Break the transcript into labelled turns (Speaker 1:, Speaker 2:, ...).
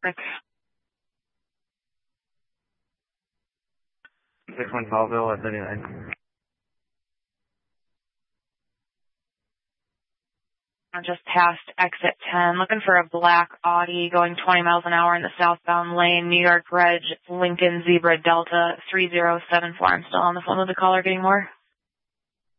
Speaker 1: 61 Colville at 39.
Speaker 2: I'm just past exit 10, looking for a black Audi going 20 miles an hour in the southbound lane, New York Reg, Lincoln Zebra Delta 3074. I'm still on the phone with the caller, getting more.